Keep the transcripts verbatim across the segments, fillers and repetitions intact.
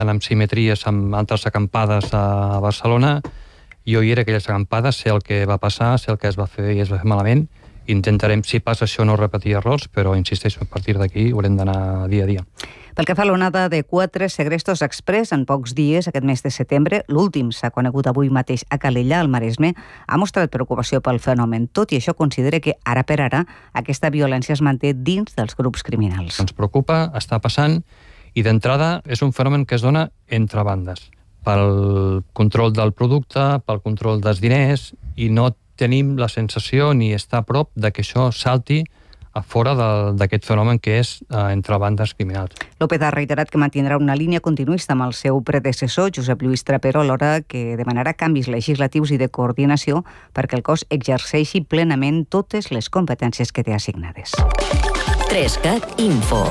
amb simetries amb altres acampades a Barcelona. Jo hi era aquelles acampades, sé el que va passar, sé el que es va fer i es va fer malament. Intentarem, si passa això, no repetir errors, però insisteixo, a partir d'aquí haurem d'anar dia a dia. Pel que fa a l'onada de quatre segrestos express en pocs dies, aquest mes de setembre, l'últim s'ha conegut avui mateix a Calella, al Maresme, ha mostrat preocupació pel fenomen. Tot i això, considera que ara per ara aquesta violència es manté dins dels grups criminals. Ens preocupa, està passant, i d'entrada és un fenomen que es dona entre bandes, pel control del producte, pel control dels diners, i no tenim la sensació ni està a prop de que això salti a fora d'aquest fenomen que és eh, entre bandes criminals. López ha reiterat que mantindrà una línia continuista amb el seu predecessor, Josep Lluís Trapero, alhora que demanarà canvis legislatius i de coordinació perquè el cos exerceixi plenament totes les competències que té assignades. trescat Info.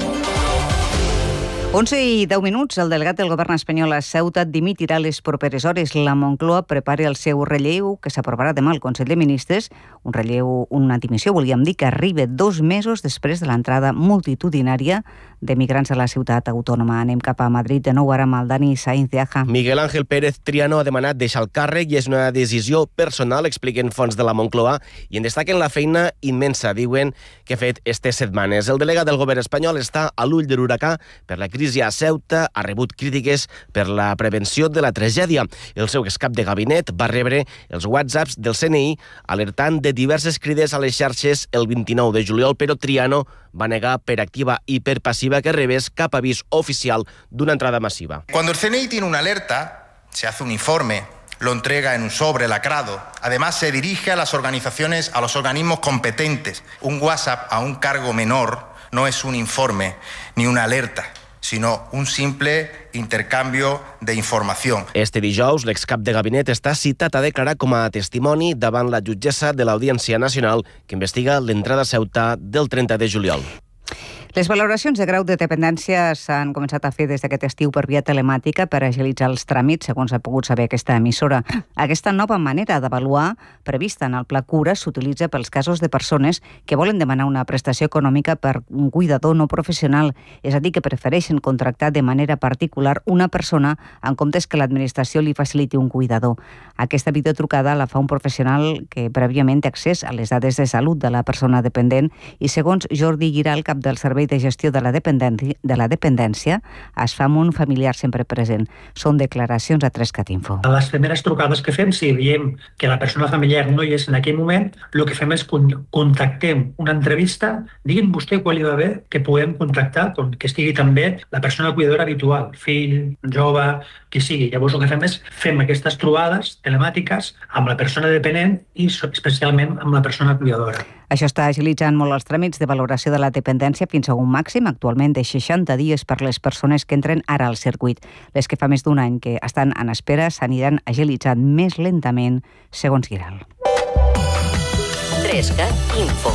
onze i deu minuts, el delegat del govern espanyol a Ceuta dimitirà les properes hores. La Moncloa prepara el seu relleu, que s'aprovarà demà al Consell de Ministres. Un relleu, una dimissió, volíem dir, que arriba dos mesos després de l'entrada multitudinària de migrants a la ciutat autònoma. Anem cap a Madrid de nou ara amb el Dani Sainz de Aja. Miguel Ángel Pérez Triano ha demanat deixar el càrrec i és una decisió personal, expliquen fonts de la Moncloa, i en destaquen la feina immensa, diuen, que ha fet estes setmanes. El delegat del govern espanyol està a l'ull de l'huracà per la crisi a Ceuta, ha rebut crítiques per la prevenció de la tragèdia. El seu excap de gabinet va rebre els whatsapps del C N I alertant de diverses crides a les xarxes el vint-i-nou de juliol, però Triano va negar per activa i per passiva que rebés cap avís oficial d'una entrada massiva. Cuando el C N I tiene una alerta, se hace un informe, lo entrega en un sobre lacrado. Además, se dirige a las organizaciones, a los organismos competentes. Un WhatsApp a un cargo menor no es un informe ni una alerta, sinó un simple intercanvi d'informació. Este dijous, l'excap de gabinet està citat a declarar com a testimoni davant la jutgessa de l'Audiència Nacional que investiga l'entrada a Ceuta del trenta de juliol. Les valoracions de grau de dependència s'han començat a fer des d'aquest estiu per via telemàtica per agilitzar els tràmits, segons ha pogut saber aquesta emissora. Aquesta nova manera d'avaluar, prevista en el Pla Cura, s'utilitza pels casos de persones que volen demanar una prestació econòmica per un cuidador no professional, és a dir, que prefereixen contractar de manera particular una persona en comptes que l'administració li faciliti un cuidador. Aquesta videotrucada la fa un professional que prèviament té accés a les dades de salut de la persona dependent i, segons Jordi Giral, cap del Servei de Gestió de la Dependència, de la dependència, es fa amb un familiar sempre present. Són declaracions a trescat Info. A les primeres trucades que fem, si veiem que la persona familiar no hi és en aquell moment, el que fem és contactem una entrevista, diguin vostè quan li va bé que puguem contactar, que estigui també la persona cuidadora habitual, fill, jove, qui sigui. Llavors el que fem és fem aquestes trobades telemàtiques amb la persona dependent i especialment amb la persona cuidadora. Això està agilitzant molt els tràmits de valoració de la dependència fins a un màxim, actualment de seixanta dies per les persones que entren ara al circuit. Les que fa més d'un any que estan en espera s'aniran agilitzant més lentament, segons Giral. trescat Info.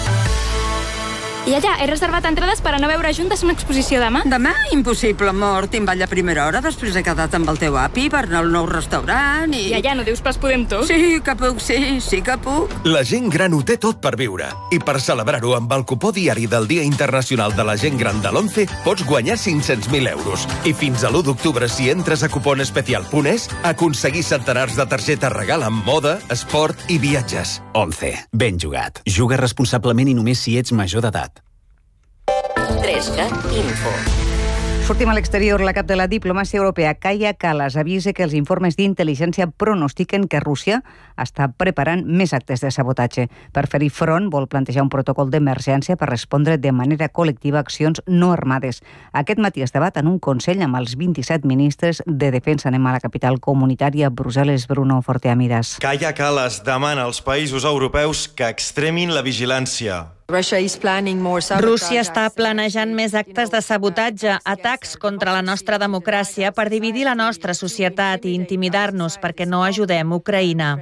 I allà, he reservat entrades per a no veure juntes una exposició demà. Demà? Impossible, amor. Te'n vaig a primera hora, després he quedat amb el teu api per anar al nou restaurant i... I allà no dius pas podem tot? Sí, que puc, sí, sí que puc. La gent gran ho té tot per viure. I per celebrar-ho amb el cupó diari del Dia Internacional de la Gent Gran de l'ONCE pots guanyar cinc-cents mil euros. I fins a l'u d'octubre, si entres a cuponespecial punt es, aconseguir centenars de targetes regal amb moda, esport i viatges. ONCE. Ben jugat. Juga responsablement i només si ets major d'edat. trescat Info. Sortim a l'exterior. La cap de la diplomàcia europea, Kaja Kallas, avisa que els informes d'intel·ligència pronostiquen que Rússia està preparant més actes de sabotatge. Per fer-hi front, vol plantejar un protocol d'emergència per respondre de manera col·lectiva a accions no armades. Aquest matí es debat en un consell amb els vint-i-set ministres de defensa. Anem a la capital comunitària, Brussel·les. Bruno Forteamiras. Kaja Kallas demana als països europeus que extremin la vigilància. Rússia està planejant més actes de sabotatge, atacs contra la nostra democràcia per dividir la nostra societat i intimidar-nos perquè no ajudem Ucraïna.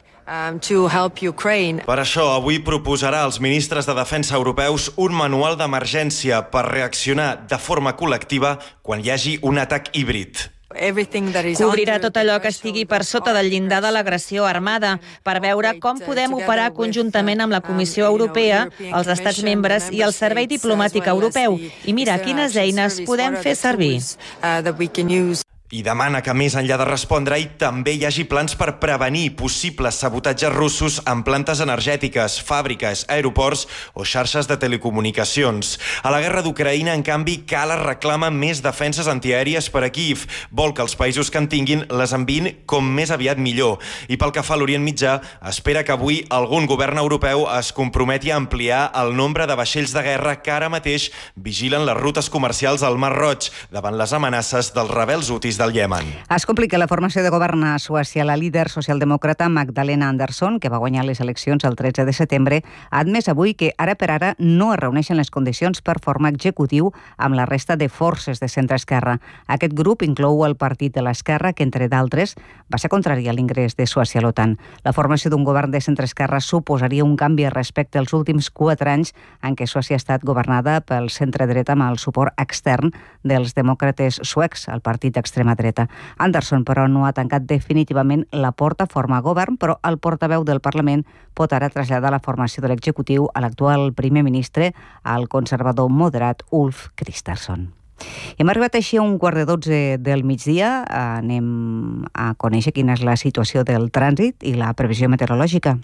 Per això, avui proposarà als ministres de defensa europeus un manual d'emergència per reaccionar de forma col·lectiva quan hi hagi un atac híbrid. Cobrirà tot allò que estigui per sota del llindar de l'agressió armada per veure com podem operar conjuntament amb la Comissió Europea, els Estats membres i el Servei Diplomàtic Europeu i mira quines eines podem fer servir. I demana que més enllà de respondre-hi també hi hagi plans per prevenir possibles sabotatges russos en plantes energètiques, fàbriques, aeroports o xarxes de telecomunicacions. A la guerra d'Ucraïna, en canvi, Kala reclama més defenses antiaèries per a Kíev. Vol que els països que en tinguin les enviïn com més aviat millor. I pel que fa a l'Orient Mitjà, espera que avui algun govern europeu es comprometi a ampliar el nombre de vaixells de guerra que ara mateix vigilen les rutes comercials al Mar Roig davant les amenaces dels rebels hutis del Iemen. Es complica la formació de govern a Suècia. La líder socialdemòcrata Magdalena Andersson, que va guanyar les eleccions el tretze de setembre, ha admès avui que ara per ara no es reuneixen les condicions per formar executiu amb la resta de forces de centre-esquerra. Aquest grup inclou el Partit de l'Esquerra, que, entre d'altres, va ser contrari a l'ingrés de Suècia a l'OTAN. La formació d'un govern de centre-esquerra suposaria un canvi respecte als últims quatre anys en què Suècia ha estat governada pel centre-dreta amb el suport extern dels demòcrates suecs, el partit d'extrema dreta. Anderson, però, no ha tancat definitivament la porta a formar govern, però el portaveu del Parlament pot ara traslladar la formació de l'executiu a l'actual primer ministre, el conservador moderat Ulf Kristersson. Hem arribat així a un quart de dotze del migdia. Anem a conèixer quina és la situació del trànsit i la previsió meteorològica.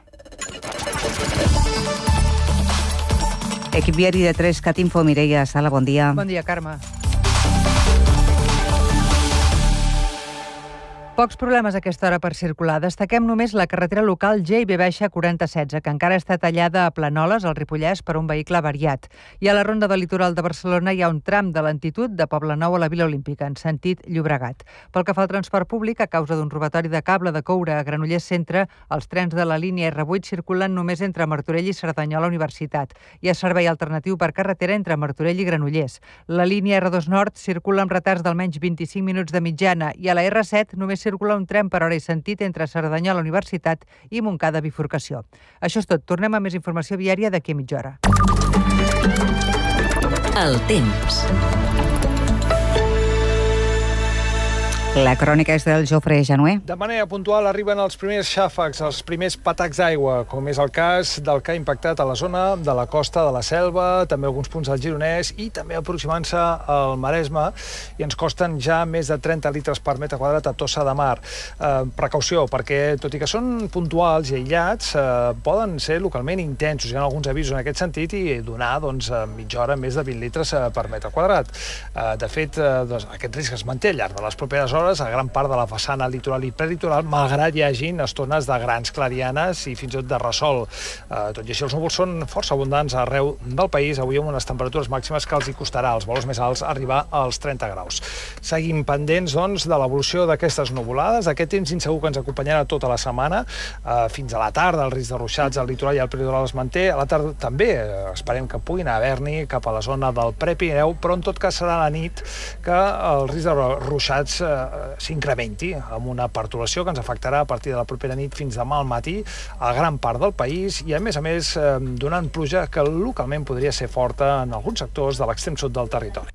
Equip viari de tres cat info, Mireia Sala, bon dia. Bon dia, Carme. Pocs problemes a aquesta hora per circular. Destaquem només la carretera local G I B quaranta setze, que encara està tallada a Planoles, al Ripollès, per un vehicle avariat. I a la ronda del litoral de Barcelona hi ha un tram de lentitud de Poblenou a la Vila Olímpica, en sentit Llobregat. Pel que fa al transport públic, a causa d'un robatori de cable de coure a Granollers Centre, els trens de la línia R vuit circulen només entre Martorell i Cerdanyola Universitat. Hi ha servei alternatiu per carretera entre Martorell i Granollers. La línia R dos Nord circula amb retards d'almenys vint-i-cinc minuts de mitjana i a la R set només circula un tren per hora i sentit entre Cerdanyola Universitat i Montcada Bifurcació. Això és tot. Tornem a més informació viària d'aquí a mitja hora. El temps. La crònica és del Jofre Januer. De manera puntual arriben els primers xàfecs, els primers patacs d'aigua, com és el cas del que ha impactat a la zona de la costa de la Selva, també alguns punts del Gironès i també aproximant-se al Maresme, i ens costen ja més de trenta litres per metre quadrat a Tossa de Mar. Eh, precaució, perquè tot i que són puntuals i aïllats, eh, poden ser localment intensos. Hi ha alguns avisos en aquest sentit i donar doncs, a mitja hora més de vint litres per metre quadrat. Eh, de fet, eh, doncs, aquest risc es manté al llarg de les properes hores a gran part de la façana litoral i prelitoral, malgrat hi hagin estones de grans clarianes i fins i tot de ressol. Eh, tot i així, els núvols són força abundants arreu del país, avui amb unes temperatures màximes que els hi costarà als valors més alts arribar als trenta graus. Seguim pendents, doncs, de l'evolució d'aquestes nuvolades, d'aquest temps insegur que ens acompanyarà tota la setmana, eh, fins a la tarda, el risc de ruixats al litoral i al prelitoral es manté, a la tarda també eh, esperem que puguin haver-n'hi cap a la zona del Prepirineu, però en tot cas serà a la nit que el risc de ruixats eh, s'incrementi amb una pertorbació que ens afectarà a partir de la propera nit fins demà al matí a gran part del país i, a més a més, eh, donant pluja que localment podria ser forta en alguns sectors de l'extrem sud del territori.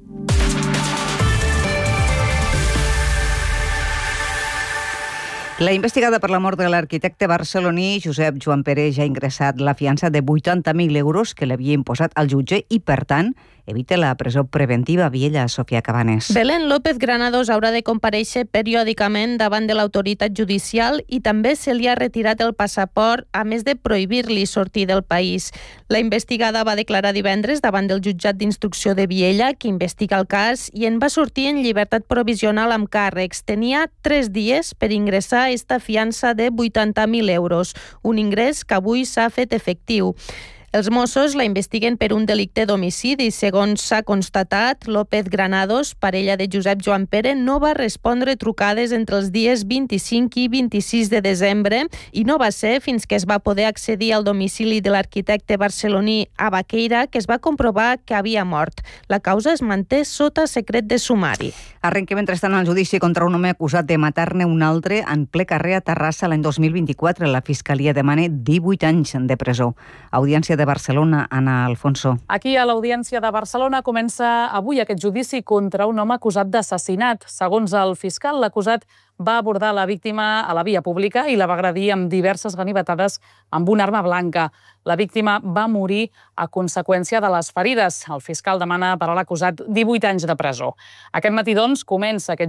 La investigada per la mort de l'arquitecte barceloní Josep Joan Pere ja ha ingressat la fiança de vuitanta mil euros que l'havia imposat al jutge i, per tant, evita la presó preventiva a Viella. Sofia Cabanes. Belén López Granados haurà de comparèixer periòdicament davant de l'autoritat judicial i també se li ha retirat el passaport, a més de prohibir-li sortir del país. La investigada va declarar divendres davant del jutjat d'instrucció de Viella, que investiga el cas, i en va sortir en llibertat provisional amb càrrecs. Tenia tres dies per ingressar esta fiança de vuitanta mil euros, un ingrés que avui s'ha fet efectiu. Els Mossos la investiguen per un delicte d'homicidi. Segons s'ha constatat, López Granados, parella de Josep Joan Pere, no va respondre trucades entre els dies vint-i-cinc i vint-i-sis de desembre i no va ser fins que es va poder accedir al domicili de l'arquitecte barceloní a Baqueira que es va comprovar que havia mort. La causa es manté sota secret de sumari. Arrenca mentrestant el judici contra un home acusat de matar-ne un altre en ple carrer a Terrassa l'any dos mil vint-i-quatre. La Fiscalia demana divuit anys de presó. Audiència de Barcelona, Ana Alfonso. Aquí a l'Audiència de Barcelona comença avui aquest judici contra un home acusat d'assassinat. Segons el fiscal, l'acusat va abordar la víctima a la via pública i la va agredir amb diverses ganivetades amb una arma blanca. La víctima va morir a conseqüència de les ferides. El fiscal demana per a l'acusat divuit anys de presó. Aquest matí, doncs, comença aquest